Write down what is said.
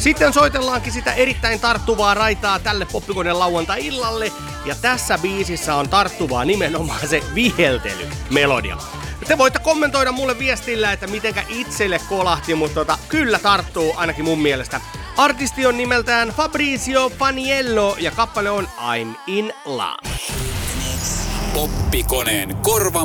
Sitten soitellaankin sitä erittäin tarttuvaa raitaa tälle Poppikoneen lauantai-illalle. Ja tässä biisissä on tarttuvaa nimenomaan se viheltelymelodia. Te voitte kommentoida mulle viestillä, että mitenkä itselle kolahti, mutta kyllä tarttuu ainakin mun mielestä. Artisti on nimeltään Fabrizio Paniello ja kappale on I'm in Love. Poppikoneen korva